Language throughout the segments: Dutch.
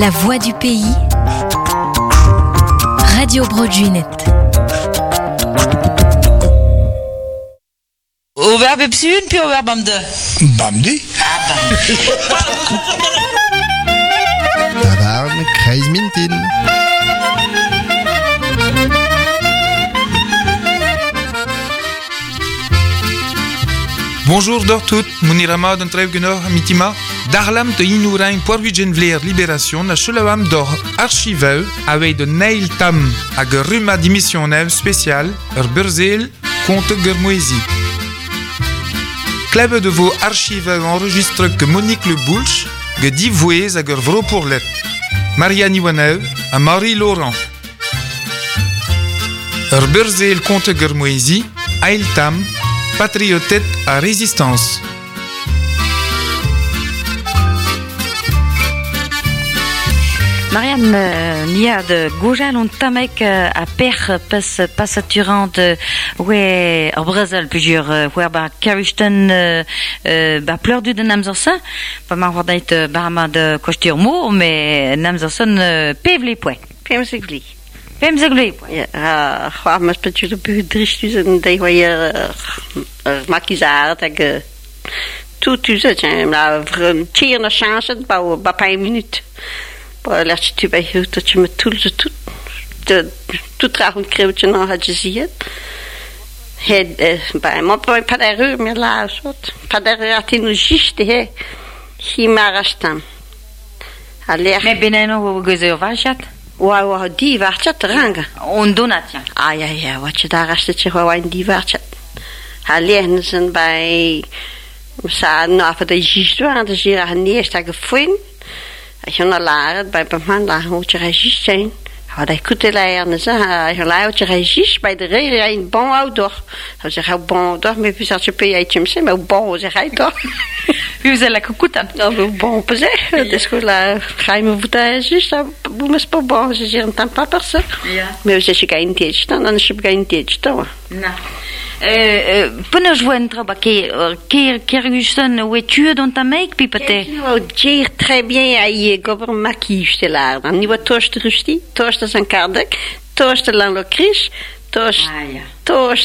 La voix du pays. Radio Broadjunet. Au verbe psun, puis au verbe bamde. Bamde? Tavarn, kreis mintin. Bonjour d'ortout, Mounirama d'Entreveneur Mitima. Darlam te Inourain Poirvigen Vler Libération, na Chelavam d'or archiveu, avec de Neil Tam, à Ruma Dimissionnev spécial, Burzel, Comte Germoisi. Club de vos archiveux enregistre que Monique Le Boulch, que divouez à Gervro pour l'être. Marianne Iwanev, à Marie Laurent. Burzel, Comte Germoisi, Ail Tam, Patriotet à résistance. Marianne, nia de Gojal on tamek a per passaturant ouais au Brésil plusieurs ouais ba Carishton ba pleur du de Namzorson pas m'avoir d'être barma de costume mot mais Namzorson pevli point pemsegli ja maar spetjes de buurdriestus en die waar je makizaar dat tout tu sais la tier na chance ba pas une minute laat je bij je dat je met tools tout tragen kreutje nog had je zien het bij maar bij paderu meer laat paderu atinugiste he himarastan aller mais beneno we gezo vachat Wow, die wachtjat ranga. Ondonatja. Ja, wat je daar is dat je gewoon die wachtjat. Alleen zijn bij samen af de gisteren dus hier aan de eerste gevonden. Als je naar laat bij man laat moet je regist zijn. Had hij goed leren ze hij laat je regist bij de regen in bon outdoor. Dan zeg ik bon outdoor mais puis ça je peux y aller mais bon zeg hij toch. U ze lekker goed aan. Nou bon pas dus goed la ga je me voeten juste vous me pas bon je dis entends pas personne. Ja. Mais je suis geen tijd dan is je geen tijd dan. Nou. Până joindre ba Kergusten où tu dans ta make pipete. J'ai très bien aïe gober maquille te la. Dan nieuwe toast rusti, toast zijn kardek, toast lan lokris, toast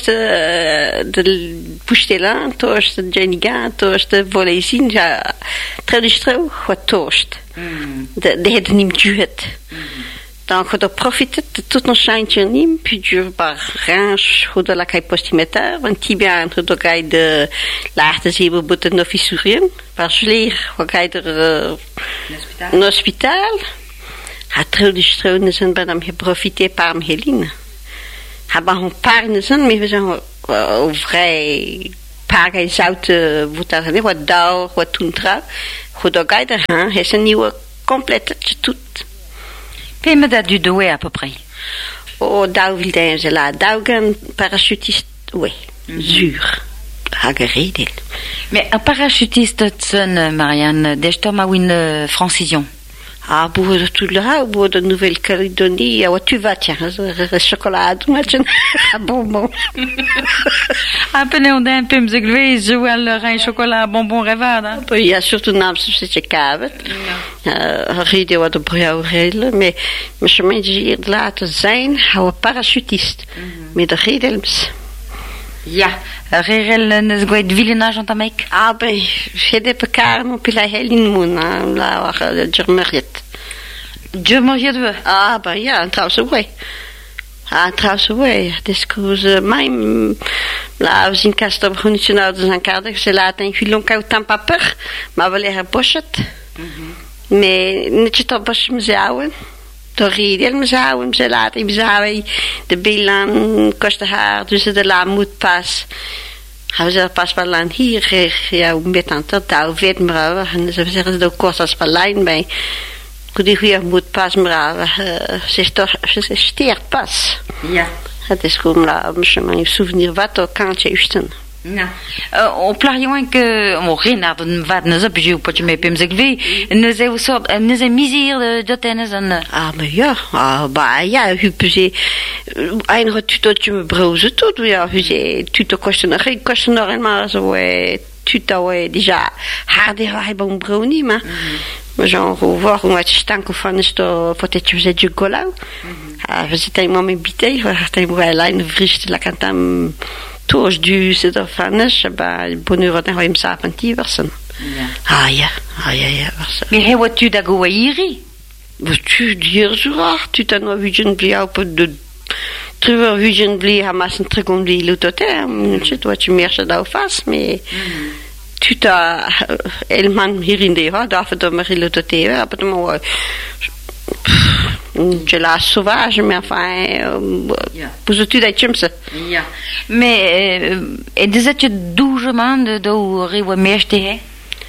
de pustelan, toast de jeniga, toast de voleisin, ja tradistro wat toast. De het niet juet. Dan gaat er profiten de tot nog schijntje niet, puis je par range hoe de la kai postimeter, want die bij een de kai de laagte zeven boeten nog fissurien, par leer wat kai er een hospitaal. Het tradistronen zijn bij hem geprofiteerd par hem Helene. Hebben een paar zijn, maar we zijn vrij paar zouten voeten, wat dauw, wat toentra, hoe de kai er gaan, is een nieuwe complete tout. Peme dat du doe à peu près. Oh, daar wil hij ze laten. Daugen parachutist, oui, zuur. Hageredel. Mais un parachutiste son Marianne, d'esto ma win francision. Ah, boer de Toulera, boer de Nouvelle-Calédonie, ja, wat tu vas, tiens, chocolade, matchen, bonbon. Appelez on d'un peu m'zegvé, je vois le rein chocolat bonbon rêvada. Il y a surtout naam c'est je kavet. Ride wat de brouwerele, mais je me hier laten zijn, hou parachutist. Met de redelms. Ja, rerel nezgoed villenage en tamek. Ah, ben, j'ai des pecar, mon pila helin moon, la wax Germeriet. Germeriet we. Ah, ben ja, trouwens way. Ah, trouwens way. Descuse mijn la zien kast op nationaal de zijn kader, ze laten in filon kau tampaper, maar wel er bosset. Mais net je toch bos mezouwen. Door reden mezouwen, ze laten mezouwen de bilan kosten haar, dus de la moet pas. Gaan ze pas wel aan hier, ja, met aan tot daar weet maar, en ze zeggen dat kost als verlijn bij. Die weer moet pas maar, ze steert pas. Ja. Het is gewoon la, mijn souvenir wat ook kantje usten. Ja. On plarion que on renard vad ne zap je pas me pem zegve ne ze sort ne ze misir de tennis en ah maar ja bah ja hu pese ein tu tot je me broze tot ja hu ze tu to kosten nog maar zo tu t'as déjà harder à bon brownie mais genre voir où tu stank van is to faut-être je du cola c'était un moment bité c'était moi là une vricht la cantam toos du c'est de fanes bah bonheur dan hem sapanti versen ja mais he wat tu da go iri tu dire jour tu t'en as vu une blia au de trouver vu une blia massen tricom bli lutotem tu vois tu merche da face mais tu t'as elman hier in de ha darf de me lutotem aber moi je la sauvage mais enfin pour tu da chimse mais et des tu doujement de do riwa merchte he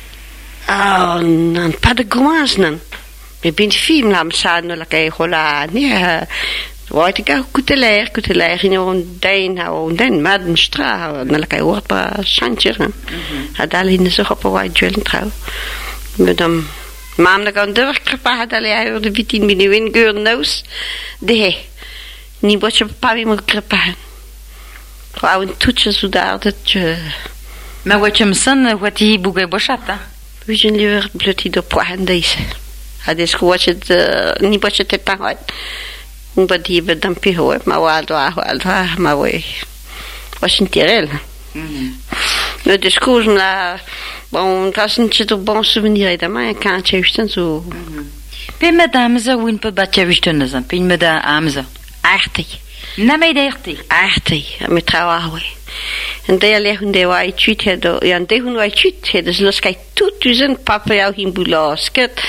ah non pas de gommage non mais bin film lam sa no la kai hola ni Wat ik ook kutelaar in on Madenstra na la kai orpa chancher hadal in zo op wat jelen trouw madame mam da kan durf krepa hadal ja de vitin mini win geur nous de ni botje pavi mo krepa wou een toetje zo daar dat je maar wat je msan wat die boege bochata wie je liever blotie de poen deze hades wat je ni botje te tangot Badi bedam piho ma waldo ma we Washington le discours la bon das een chito bon souvenir da ma kan chewsten zo pe madame za win pe batchewsten za pe madame amza artig na me derti artig met trouwe en de alle hun de wai chit het ja de hun wai chit het dus los kai tot duzen papa jou hin bulasket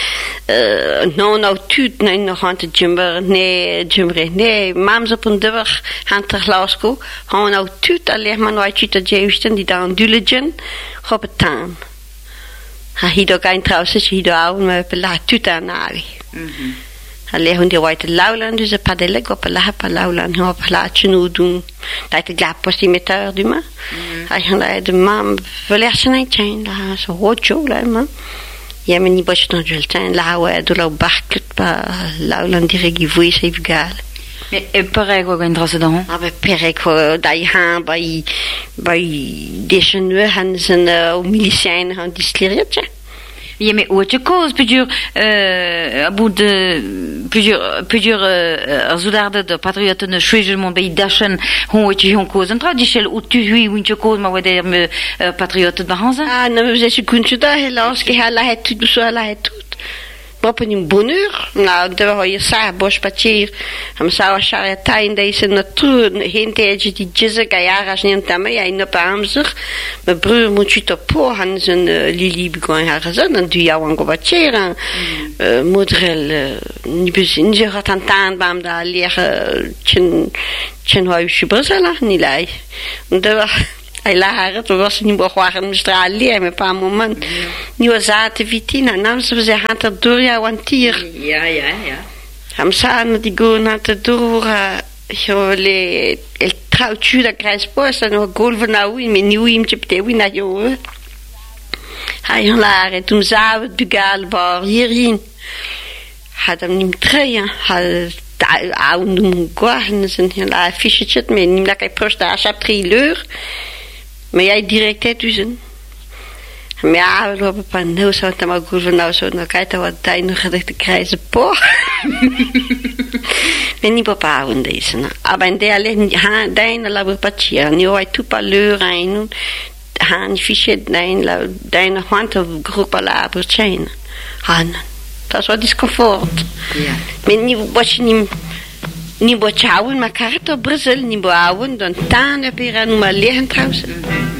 no tuut nee nog aan te jumber nee mams op een deur aan te glasko gewoon nou tuut alleen maar wai chit dat juisten die dan dulegen op het taan hij doet geen trouwens hij doet oude maar pela tuut aan navi Alleen hun die white laulan dus een padelle op la laulan op laatje nu doen dat de glapos die met haar doen maar hij had de mam verlessen een chain la zo hocho la man ja men niet bos dan julten la we do la barket pa laulan direct vous c'est égal mais pareil quoi quand trace dans ah ben pareil quoi daar bij deschenu han zijn miliciens han distilleerd Ja, mais autre cause, à bout de plusieurs zoudarde de patriotes ne choisir mon pays d'achen, on est une cause en traditionnel ou tu hui une cause ma weder me patriote de Hansa. Ah, non, vous êtes kunstuda helaas que ela het tout so ela het tout. Op een bonheur, nou, dat we hier samen bospachier, am zou charita in deze natuur, hinteje die jizze gajaras niet tamen, ja in op amzer, mijn broer moet je toch po, han zijn lili begon haar gezet, dan doe jou een gobachera, moederel, niet bezin, je gaat aan taanbaam daar leren, tjen huisje Brazila, niet lei, en dat Hij lachte, toen was niet meer waar in Australië, met een paar momenten. Nu was het vitina, nam ze ze had er door jou een tier. Ja. Hem samen die gewoon had er door, el trouwtje dat krijgspost en nog golven nou, met nieuw iemtje betekent naar jou. Hij lachte, toen zagen we het begalbaar hierin. Had hem niet treden, had oude guarden zijn hele fichetje, maar niet dat hij prost daar chaptrileur. Maar jij direct het dus een. Maar ja, we lopen van nou zo te maar goed van nou zo dan kijk je wat hij nog gedacht krijgen po. Maar niet bepalen deze. Maar in de alleen deine laboratie, nu hij tu paleur een, han fiche deine hand op groep laboratie. Han, dat is wat discomfort. Ja. Maar niet wat je niet botjouwen, maar kaart op Brazil niet bouwen, dan taan heb je aan maar liggen trouwens.